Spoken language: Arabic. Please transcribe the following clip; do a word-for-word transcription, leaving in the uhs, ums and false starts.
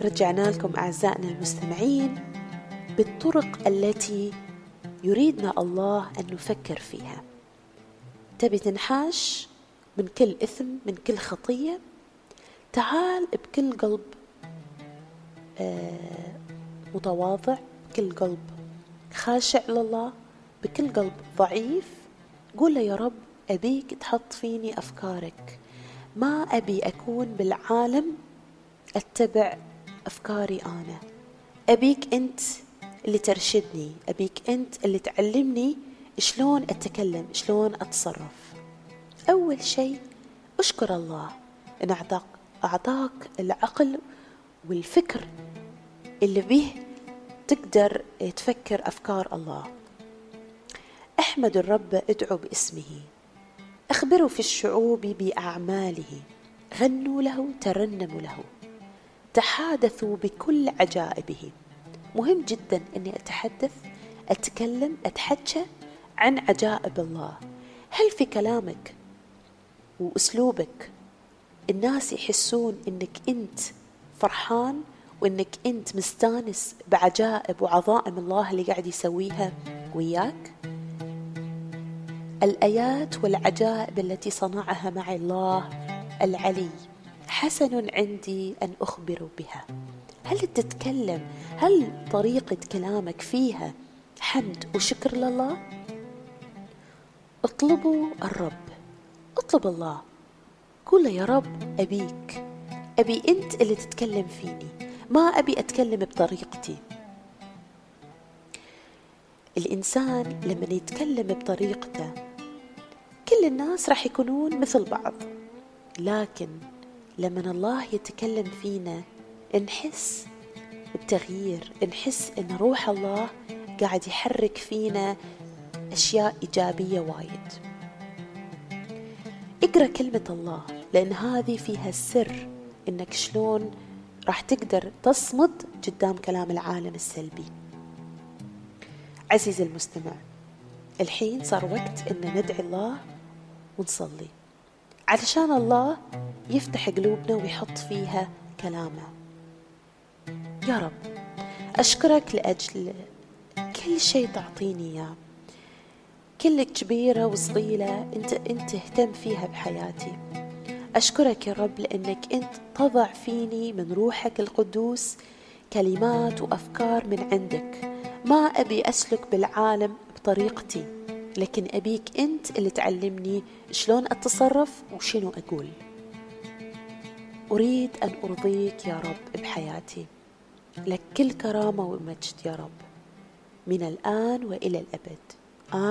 رجعنا لكم أعزائنا المستمعين بالطرق التي يريدنا الله أن نفكر فيها. تبي تنحاش من كل إثم، من كل خطية؟ تعال بكل قلب آه متواضع، بكل قلب خاشع لله، بكل قلب ضعيف. قول له يا رب أبيك تحط فيني أفكارك، ما أبي أكون بالعالم أتبع أفكاري أنا. أبيك أنت اللي ترشدني، أبيك أنت اللي تعلمني شلون أتكلم، شلون أتصرف. أول شيء أشكر الله إن أعطاك أعطاك العقل والفكر اللي به تقدر تفكر أفكار الله. أحمد الرب، ادعو باسمه، أخبروا في الشعوب بأعماله، غنوا له، ترنموا له، تحادثوا بكل عجائبه. مهم جدا أني أتحدث، أتكلم، أتحكى عن عجائب الله. هل في كلامك وأسلوبك الناس يحسون أنك أنت فرحان وأنك أنت مستانس بعجائب وعظائم الله اللي قاعد يسويها وياك؟ الآيات والعجائب التي صنعها مع الله العلي حسن عندي أن أخبر بها. هل تتكلم، هل طريقة كلامك فيها حمد وشكر لله؟ اطلبوا الرب، اطلب الله، قول له يا رب أبيك، أبي أنت اللي تتكلم فيني، ما أبي أتكلم بطريقتي. الإنسان لما يتكلم بطريقته كل الناس راح يكونون مثل بعض، لكن لما الله يتكلم فينا نحس بتغيير، نحس إن روح الله قاعد يحرك فينا أشياء إيجابية وايد. اقرأ كلمة الله، لأن هذه فيها السر إنك شلون راح تقدر تصمد قدام كلام العالم السلبي. عزيزي المستمع، الحين صار وقت إن ندعي الله ونصلي علشان الله يفتح قلوبنا ويحط فيها كلامه. يا رب أشكرك لأجل كل شيء تعطيني إياه، كل كبيرة وصغيرة أنت أنت تهتم فيها بحياتي. أشكرك يا رب لأنك أنت تضع فيني من روحك القدوس كلمات وأفكار من عندك. ما أبي أسلك بالعالم بطريقتي، لكن أبيك أنت اللي تعلمني شلون أتصرف وشنو أقول. أريد أن أرضيك يا رب بحياتي، لك كل كرامة ومجد يا رب من الآن وإلى الأبد.